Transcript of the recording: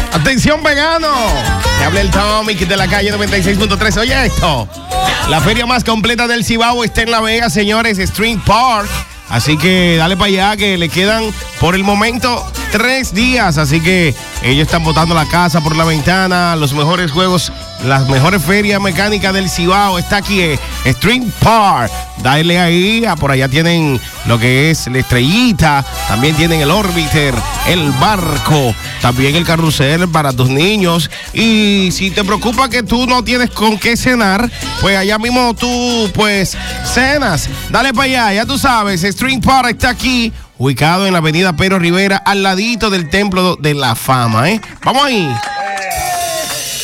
Atención, vegano. Te habla el Tommy de la calle 96.3. Oye esto. La feria más completa del Cibao está en La Vega, señores, Stream Park. Así que dale para allá, que le quedan por el momento 3 días. Así que ellos están botando la casa por la ventana. Los mejores juegos, las mejores ferias mecánicas del Cibao. Está aquí Stream Park. Dale ahí, por allá tienen lo que es la estrellita. También tienen el Orbiter, el barco, también el carrusel para tus niños. Y si te preocupa que tú no tienes con qué cenar, pues allá mismo tú pues cenas. Dale para allá, ya tú sabes, Stream Park está aquí, ubicado en la avenida Pedro Rivera, al ladito del Templo de la Fama, ¿eh? Vamos ahí.